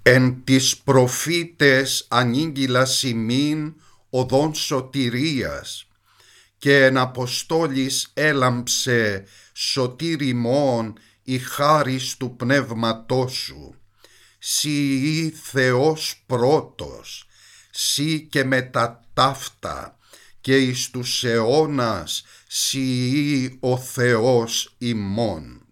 Εν τις προφήτες ανήγγυλας ημίν οδόν σωτηρίας, και εν αποστόλης έλαμψε σωτήρ ημών η χάρις του πνεύματός σου. Συ ή Θεός πρώτος, συ και μετά ταύτα, και εις τους αιώνας συ ή ο Θεός ημών.